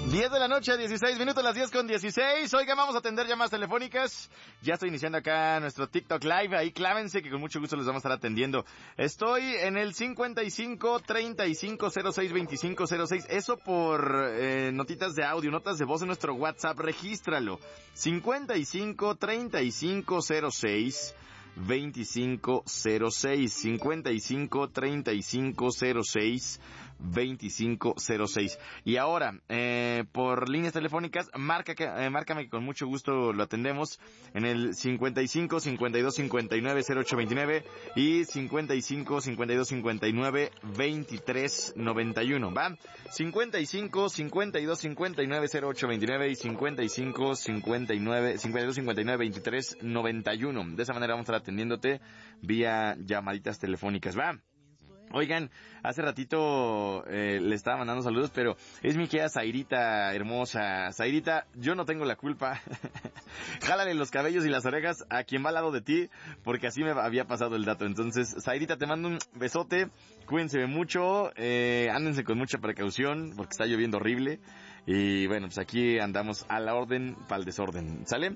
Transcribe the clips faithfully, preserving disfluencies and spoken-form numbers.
diez de la noche, dieciséis minutos, las diez con dieciséis. Oigan, vamos a atender llamadas telefónicas. Ya estoy iniciando acá nuestro TikTok Live. Ahí clávense que con mucho gusto les vamos a estar atendiendo. Estoy en el cincuenta y cinco, treinta y cinco, cero seis, veinticinco, cero seis. Eso por eh, notitas de audio, notas de voz en nuestro WhatsApp. Regístralo. cincuenta y cinco, treinta y cinco, cero seis, veinticinco, cero seis. cincuenta y cinco, treinta y cinco, cero seis, veinticinco, cero seis. Y ahora, eh, por líneas telefónicas, marca que, eh, márcame que con mucho gusto lo atendemos en el cincuenta y cinco, cincuenta y dos, cincuenta y nueve, cero ocho veintinueve y cincuenta y cinco, cincuenta y dos, cincuenta y nueve, veintitrés, noventa y uno, ¿va? cincuenta y cinco, cincuenta y dos, cincuenta y nueve, cero ocho veintinueve y cincuenta y cinco, cincuenta y nueve, cincuenta y dos, cincuenta y nueve, veintitrés, noventa y uno. De esa manera vamos a estar atendiéndote vía llamaditas telefónicas, ¿va? Oigan, hace ratito eh, le estaba mandando saludos, pero es mi querida Zairita hermosa. Zairita, yo no tengo la culpa. Jálale los cabellos y las orejas a quien va al lado de ti, porque así me había pasado el dato. Entonces, Zairita, te mando un besote, cuídense mucho, eh, ándense con mucha precaución, porque está lloviendo horrible. Y bueno, pues aquí andamos a la orden para el desorden, ¿sale?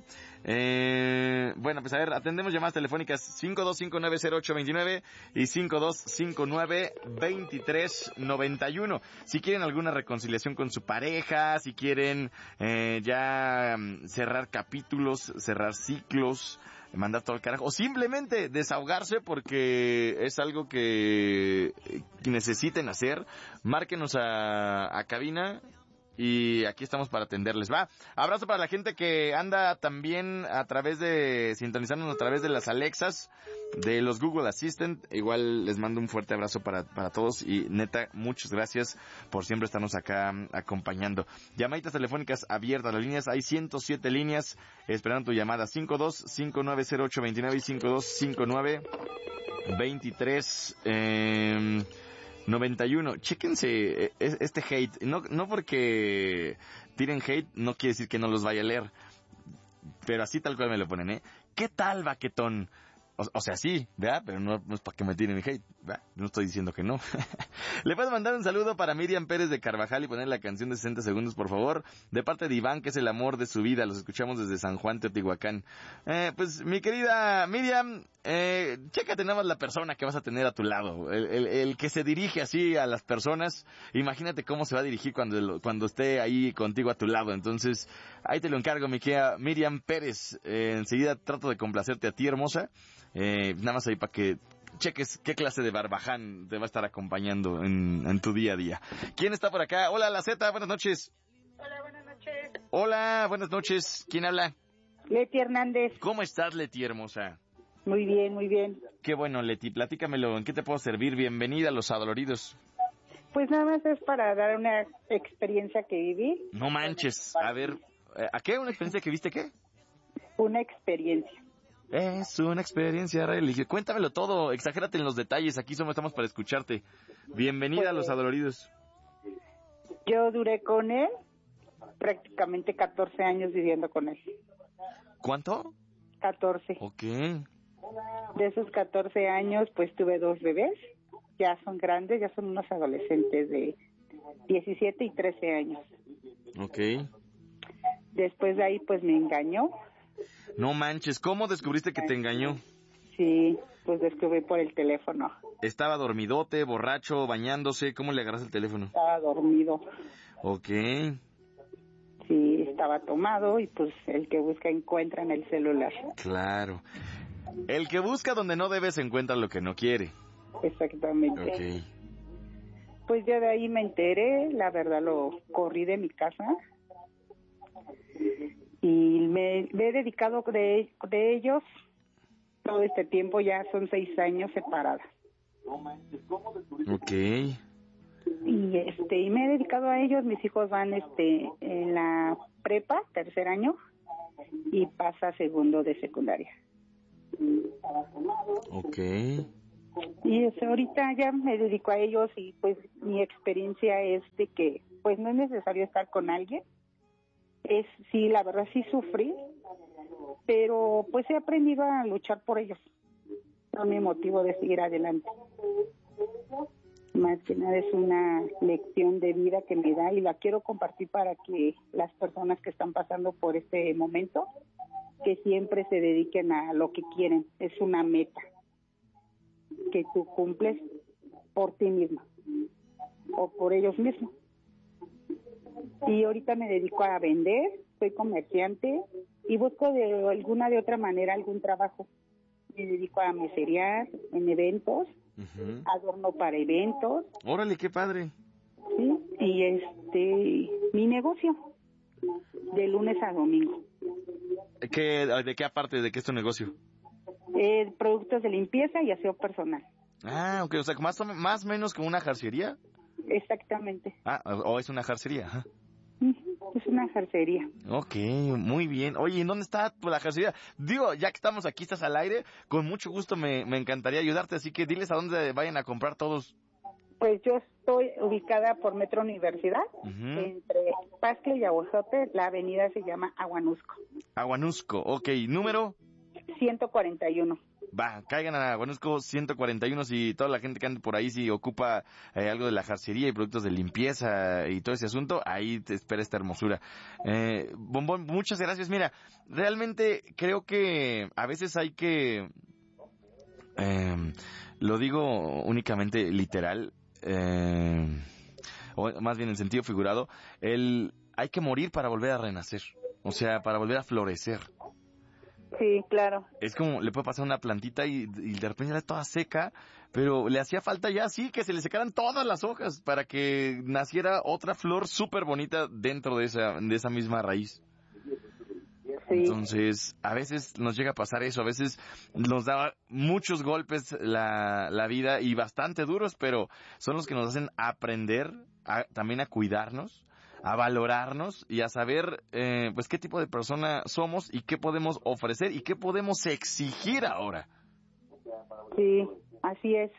Eh, bueno, pues a ver, atendemos llamadas telefónicas cinco dos cinco nueve cero ocho veintinueve y cinco dos cinco nueve, veintitrés, noventa y uno. Si quieren alguna reconciliación con su pareja, si quieren eh, ya um, cerrar capítulos, cerrar ciclos, mandar todo al carajo, o simplemente desahogarse porque es algo que, que necesiten hacer, márquenos a, a cabina. Y aquí estamos para atenderles, va. Abrazo para la gente que anda también a través de, sintonizándonos a través de las Alexas, de los Google Assistant. Igual les mando un fuerte abrazo para, para todos y neta, muchas gracias por siempre estarnos acá acompañando. Llamaditas telefónicas abiertas, las líneas, hay ciento siete líneas esperando tu llamada. cinco dos cinco nueve cero ocho veintinueve y cinco dos cinco nueve, veintitrés, eh... noventa y uno. Chéquense este hate. No, no porque tiren hate, no quiere decir que no los vaya a leer. Pero así tal cual me lo ponen, ¿eh? ¿Qué tal, baquetón? O, o sea, sí, ¿verdad? Pero no, no es para que me tiren hate, ¿verdad? No estoy diciendo que no. Le puedo mandar un saludo para Miriam Pérez de Carvajal y poner la canción de sesenta segundos, por favor. De parte de Iván, que es el amor de su vida. Los escuchamos desde San Juan, Teotihuacán. Eh, pues, mi querida Miriam, eh, chécate nada más la persona que vas a tener a tu lado. El, el, el que se dirige así a las personas, imagínate cómo se va a dirigir cuando, cuando esté ahí contigo a tu lado. Entonces, ahí te lo encargo, mi querida Miriam Pérez. Eh, enseguida trato de complacerte a ti, hermosa. Eh, nada más ahí para que cheques qué clase de barbaján te va a estar acompañando en, en tu día a día. ¿Quién está por acá? Hola, la Z, buenas noches. Hola, buenas noches. Hola, buenas noches. ¿Quién habla? Leti Hernández. ¿Cómo estás, Leti, hermosa? Muy bien, muy bien. Qué bueno, Leti, platícamelo. ¿En qué te puedo servir? Bienvenida a Los Adoloridos. Pues nada más es para dar una experiencia que viví. No manches. A ver, ¿a qué? ¿Una experiencia que viste qué? Una experiencia. Es una experiencia religiosa. Cuéntamelo todo, exagérate en los detalles, aquí somos estamos para escucharte. Bienvenida pues, a Los Adoloridos. Yo duré con él prácticamente catorce años viviendo con él. ¿Cuánto? catorce. Ok. De esos catorce años, pues tuve dos bebés, ya son grandes, ya son unos adolescentes de diecisiete y trece años. Ok. Después de ahí, pues me engañó. No manches, ¿cómo descubriste que te engañó? Sí, pues descubrí por el teléfono. ¿Estaba dormidote, borracho, bañándose? ¿Cómo le agarras el teléfono? Estaba dormido. Ok. Sí, estaba tomado y pues el que busca encuentra en el celular. Claro. El que busca donde no debe se encuentra lo que no quiere. Exactamente. Ok. Pues ya de ahí me enteré, la verdad lo corrí de mi casa. Y me, me he dedicado de, de ellos todo este tiempo, ya son seis años separada. Ok. Y este y me he dedicado a ellos, mis hijos van este en la prepa, tercer año, y pasa segundo de secundaria. Ok. Y este, ahorita ya me dedico a ellos y pues mi experiencia es de que pues no es necesario estar con alguien. Es, sí, la verdad sí sufrí, pero pues he aprendido a luchar por ellos. No me motivo de seguir adelante. Más que nada es una lección de vida que me da y la quiero compartir para que las personas que están pasando por este momento, que siempre se dediquen a lo que quieren. Es una meta que tú cumples por ti misma o por ellos mismos. Y ahorita me dedico a vender, soy comerciante y busco de alguna de otra manera algún trabajo. Me dedico a meserear en eventos, uh-huh. adorno para eventos. Órale, qué padre. Sí, y este, mi negocio, de lunes a domingo. ¿Qué, ¿De qué aparte, de qué es tu negocio? Eh, productos de limpieza y aseo personal. Ah, ok, o sea, más o más menos como una jarcería. Exactamente. Ah, o es una jarcería, ajá. Es una jarcería. Ok, muy bien. Oye, ¿en dónde está la jarcería? Digo, ya que estamos aquí, estás al aire, con mucho gusto me, me encantaría ayudarte, así que diles a dónde vayan a comprar todos. Pues yo estoy ubicada por Metro Universidad, uh-huh. entre Pascle y Aguazote, la avenida se llama Aguanusco. Aguanusco, ok, ¿número? ciento cuarenta y uno. Va, caigan a Aguanusco ciento cuarenta y uno si toda la gente que anda por ahí, si ocupa eh, algo de la jarcería y productos de limpieza y todo ese asunto, ahí te espera esta hermosura. Eh, Bombón, muchas gracias. Mira, realmente creo que a veces hay que, eh, lo digo únicamente literal, eh, o más bien en sentido figurado, el hay que morir para volver a renacer, o sea, para volver a florecer. Sí, claro. Es como, le puede pasar una plantita y, y de repente ya está toda seca, pero le hacía falta ya sí que se le secaran todas las hojas para que naciera otra flor súper bonita dentro de esa, de esa misma raíz. Sí. Entonces, a veces nos llega a pasar eso, a veces nos da muchos golpes la, la vida y bastante duros, pero son los que nos hacen aprender a, también a cuidarnos, a valorarnos y a saber eh, pues qué tipo de persona somos y qué podemos ofrecer y qué podemos exigir ahora. Sí, así es.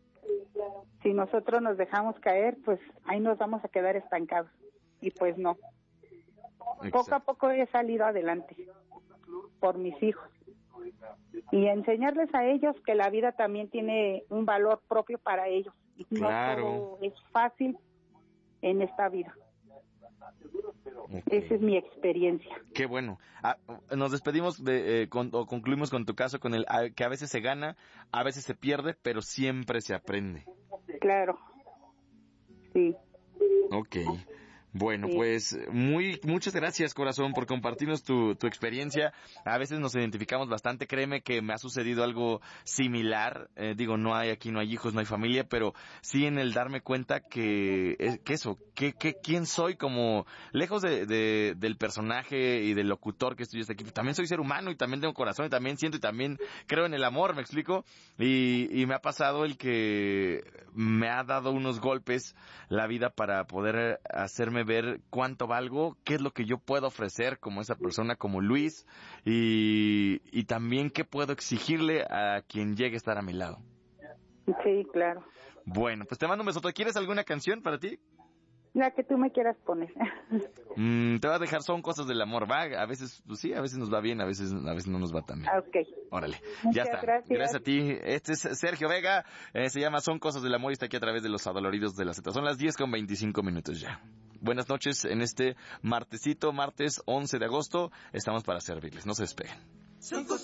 Si nosotros nos dejamos caer, pues ahí nos vamos a quedar estancados. Y pues no. Exacto. Poco a poco he salido adelante por mis hijos. Y enseñarles a ellos que la vida también tiene un valor propio para ellos. Y claro. No todo es fácil en esta vida. Okay. Esa es mi experiencia. Qué bueno. Ah, nos despedimos de, eh, con, o concluimos con tu caso con el a, que a veces se gana, a veces se pierde, pero siempre se aprende. Claro. Sí. Ok. Bueno, sí. pues muy muchas gracias, corazón, por compartirnos tu, tu experiencia. A veces nos identificamos bastante. Créeme que me ha sucedido algo similar. Eh, digo, no hay aquí, no hay hijos, no hay familia, pero sí en el darme cuenta que, que eso, que, que quién soy como, lejos de, de, del personaje y del locutor que estoy aquí, también soy ser humano y también tengo corazón y también siento y también creo en el amor, ¿me explico? Y, y me ha pasado el que me ha dado unos golpes la vida para poder hacerme ver cuánto valgo, qué es lo que yo puedo ofrecer como esa persona, como Luis, y, y también qué puedo exigirle a quien llegue a estar a mi lado. Sí, claro. Bueno, pues te mando un beso. ¿Quieres alguna canción para ti? La que tú me quieras poner. mm, te voy a dejar Son Cosas del Amor, va. A veces, pues sí, a veces nos va bien, a veces, a veces no nos va tan bien. Ok. Órale, muchas ya está. Gracias. Gracias a ti. Este es Sergio Vega, eh, se llama Son Cosas del Amor y está aquí a través de los adoloridos de la Z. Son las diez con veinticinco minutos ya. Buenas noches en este martesito, martes once de agosto. Estamos para servirles, no se despeguen.